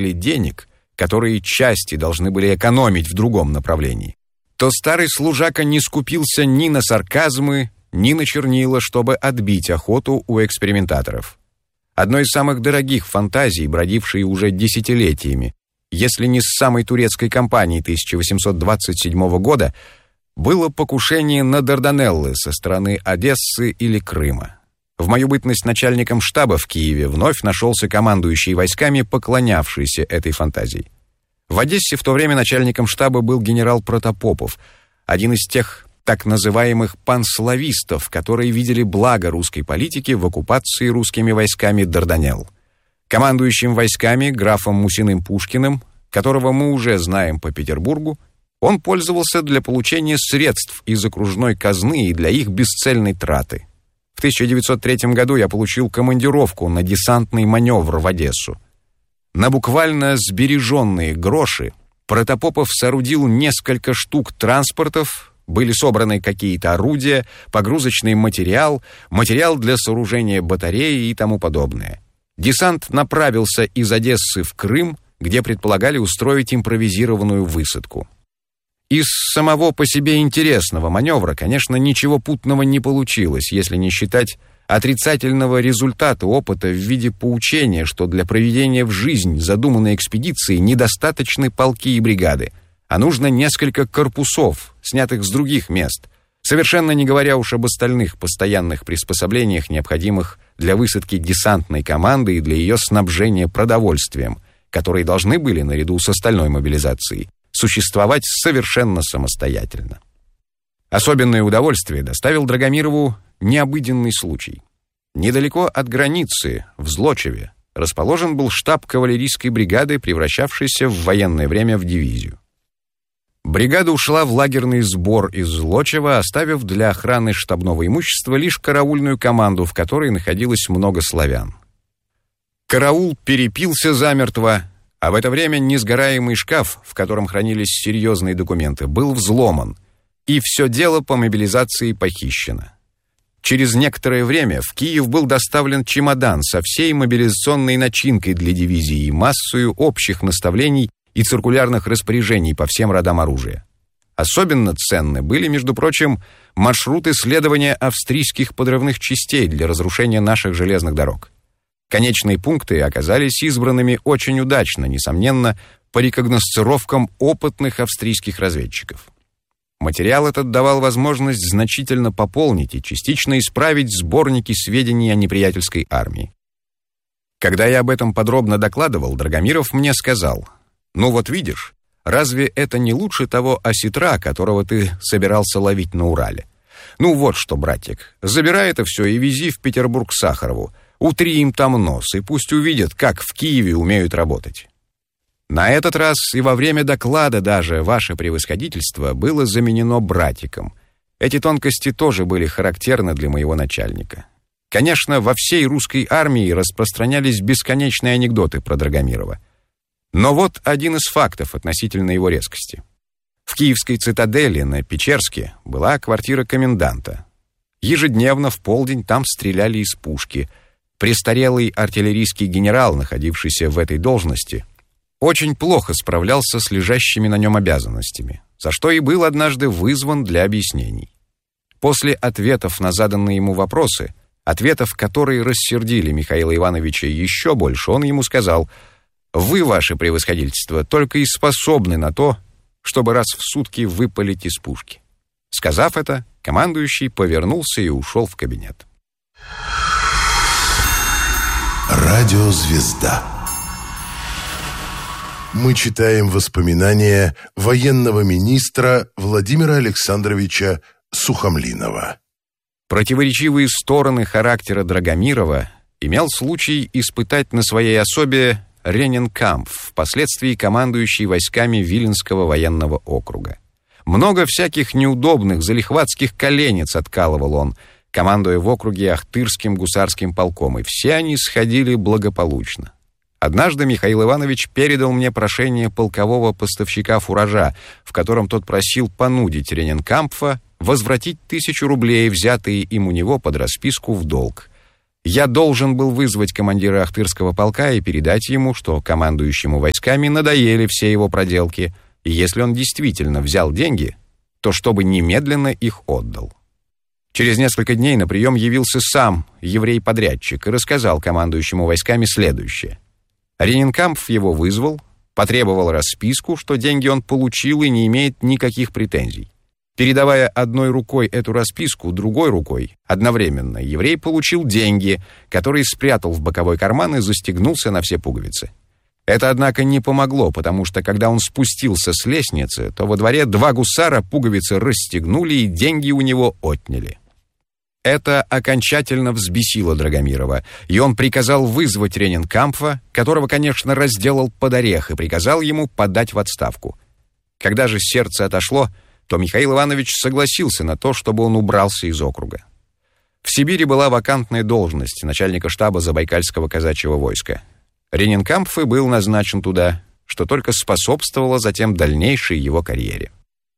хотели денег, которые части должны были экономить в другом направлении, то старый служака не скупился ни на сарказмы, ни на чернила, чтобы отбить охоту у экспериментаторов. Одной из самых дорогих фантазий, бродившей уже десятилетиями, если не с самой турецкой кампании 1827 года, было покушение на Дарданеллы со стороны Одессы или Крыма. В мою бытность начальником штаба в Киеве вновь нашелся командующий войсками, поклонявшийся этой фантазии. В Одессе в то время начальником штаба был генерал Протопопов, один из тех так называемых панславистов, которые видели благо русской политики в оккупации русскими войсками Дарданелл. Командующим войсками графом Мусиным-Пушкиным, которого мы уже знаем по Петербургу, он пользовался для получения средств из окружной казны и для их бесцельной траты. В 1903 году я получил командировку на десантный маневр в Одессу. На буквально сбереженные гроши Протопопов соорудил несколько штук транспортов, были собраны какие-то орудия, погрузочный материал, материал для сооружения батареи и тому подобное. Десант направился из Одессы в Крым, где предполагали устроить импровизированную высадку. Из самого по себе интересного маневра, конечно, ничего путного не получилось, если не считать отрицательного результата опыта в виде поучения, что для проведения в жизнь задуманной экспедиции недостаточны полки и бригады, а нужно несколько корпусов, снятых с других мест, совершенно не говоря уж об остальных постоянных приспособлениях, необходимых для высадки десантной команды и для ее снабжения продовольствием, которые должны были, наряду с остальной мобилизацией, существовать совершенно самостоятельно. Особенное удовольствие доставил Драгомирову необыденный случай. Недалеко от границы, в Злочеве, расположен был штаб кавалерийской бригады, превращавшийся в военное время в дивизию. Бригада ушла в лагерный сбор из Злочева, оставив для охраны штабного имущества лишь караульную команду, в которой находилось много славян. Караул перепился замертво, а в это время несгораемый шкаф, в котором хранились серьезные документы, был взломан, и все дело по мобилизации похищено. Через некоторое время в Киев был доставлен чемодан со всей мобилизационной начинкой для дивизии и массою общих наставлений и циркулярных распоряжений по всем родам оружия. Особенно ценны были, между прочим, маршруты следования австрийских подрывных частей для разрушения наших железных дорог. Конечные пункты оказались избранными очень удачно, несомненно, по рекогносцировкам опытных австрийских разведчиков. Материал этот давал возможность значительно пополнить и частично исправить сборники сведений о неприятельской армии. Когда я об этом подробно докладывал, Драгомиров мне сказал: «Ну вот видишь, разве это не лучше того осетра, которого ты собирался ловить на Урале? Ну вот что, братик, забирай это все и вези в Петербург Сахарову, утри им там нос, и пусть увидят, как в Киеве умеют работать». На этот раз и во время доклада даже ваше превосходительство было заменено братиком. Эти тонкости тоже были характерны для моего начальника. Конечно, во всей русской армии распространялись бесконечные анекдоты про Драгомирова. Но вот один из фактов относительно его резкости. В Киевской цитадели на Печерске была квартира коменданта. Ежедневно в полдень там стреляли из пушки. Престарелый артиллерийский генерал, находившийся в этой должности, очень плохо справлялся с лежащими на нем обязанностями, за что и был однажды вызван для объяснений. После ответов на заданные ему вопросы, ответов, которые рассердили Михаила Ивановича еще больше, он ему сказал: «Вы, ваше превосходительство, только и способны на то, чтобы раз в сутки выпалить из пушки». Сказав это, командующий повернулся и ушел в кабинет. Радиозвезда. Мы читаем воспоминания военного министра Владимира Александровича Сухомлинова. Противоречивые стороны характера Драгомирова имел случай испытать на своей особе Рененкампф, впоследствии командующий войсками Виленского военного округа. Много всяких неудобных залихватских коленец откалывал он, командуя в округе Ахтырским гусарским полком, и все они сходили благополучно. Однажды Михаил Иванович передал мне прошение полкового поставщика фуража, в котором тот просил понудить Рененкампфа возвратить 1000 рублей, взятые им у него под расписку в долг. Я должен был вызвать командира Ахтырского полка и передать ему, что командующему войсками надоели все его проделки, и если он действительно взял деньги, то чтобы немедленно их отдал. Через несколько дней на прием явился сам еврей-подрядчик и рассказал командующему войсками следующее. Ренинкампф его вызвал, потребовал расписку, что деньги он получил и не имеет никаких претензий. Передавая одной рукой эту расписку, другой рукой, одновременно, еврей получил деньги, которые спрятал в боковой карман и застегнулся на все пуговицы. Это, однако, не помогло, потому что, когда он спустился с лестницы, то во дворе 2 гусара пуговицы расстегнули и деньги у него отняли. Это окончательно взбесило Драгомирова, и он приказал вызвать Ренинкампфа, которого, конечно, разделал под орех, и приказал ему подать в отставку. Когда же сердце отошло, то Михаил Иванович согласился на то, чтобы он убрался из округа. В Сибири была вакантная должность начальника штаба Забайкальского казачьего войска. Ренинкампф и был назначен туда, что только способствовало затем дальнейшей его карьере.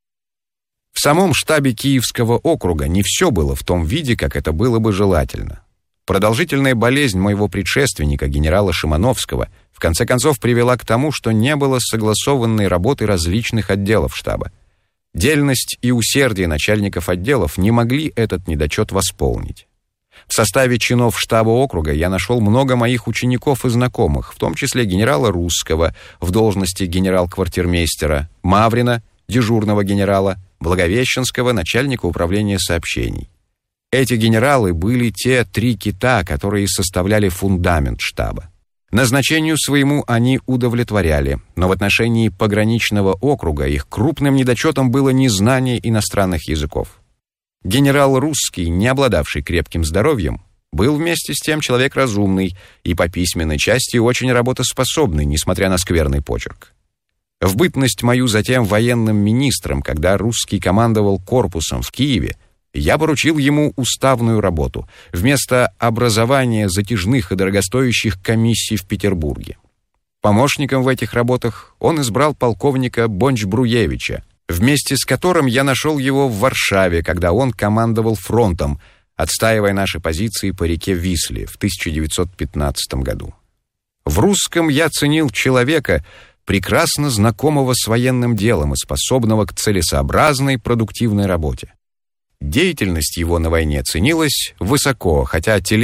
В самом штабе Киевского округа не все было в том виде, как это было бы желательно. Продолжительная болезнь моего предшественника, генерала Шимановского, в конце концов привела к тому, что не было согласованной работы различных отделов штаба. Дельность и усердие начальников отделов не могли этот недочет восполнить. В составе чинов штаба округа я нашел много моих учеников и знакомых, в том числе генерала Русского в должности генерал-квартирмейстера, Маврина, дежурного генерала, Благовещенского, начальника управления сообщений. Эти генералы были те 3 кита, которые составляли фундамент штаба. Назначению своему они удовлетворяли, но в отношении пограничного округа их крупным недочетом было незнание иностранных языков. Генерал Русский, не обладавший крепким здоровьем, был вместе с тем человек разумный и по письменной части очень работоспособный, несмотря на скверный почерк. В бытность мою затем военным министром, когда Русский командовал корпусом в Киеве, я поручил ему уставную работу вместо образования затяжных и дорогостоящих комиссий в Петербурге. Помощником в этих работах он избрал полковника Бонч-Бруевича, вместе с которым я нашел его в Варшаве, когда он командовал фронтом, отстаивая наши позиции по реке Висле в 1915 году. В Русском я ценил человека, прекрасно знакомого с военным делом и способного к целесообразной продуктивной работе. Деятельность его на войне ценилась высоко, хотя